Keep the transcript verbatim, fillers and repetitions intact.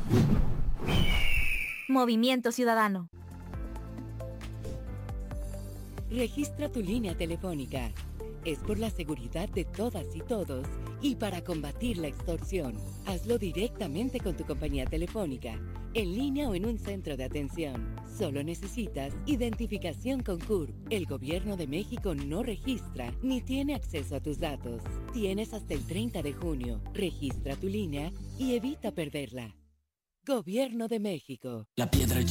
Movimiento Ciudadano. Registra tu línea telefónica. Es por la seguridad de todas y todos y para combatir la extorsión. Hazlo directamente con tu compañía telefónica, en línea o en un centro de atención. Solo necesitas identificación con C U R. El Gobierno de México no registra ni tiene acceso a tus datos. Tienes hasta el treinta de junio. Registra tu línea y evita perderla. Gobierno de México. La piedra